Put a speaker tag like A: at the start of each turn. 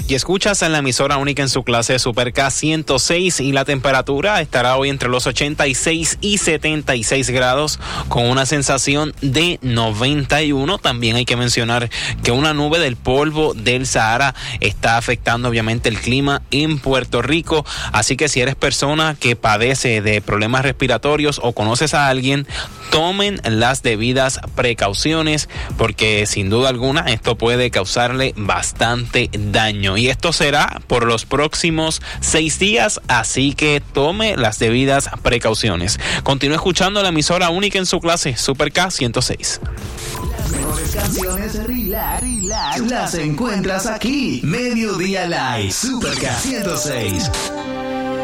A: Y escuchas en la emisora única en su clase Super K 106 y la temperatura estará hoy entre los 86 y 76 grados con una sensación de 91. También hay que mencionar que una nube del polvo del Sahara está afectando obviamente el clima en Puerto Rico, así que si eres persona que padece de problemas respiratorios o conoces a alguien, tomen las debidas precauciones porque sin duda alguna esto puede causarle bastante daño y esto será por los próximos 6 días, así que tome las debidas precauciones. Continúe escuchando la emisora única en su clase Super K 106.
B: Las mejores canciones relax las encuentras aquí. Mediodía Live Super K 106.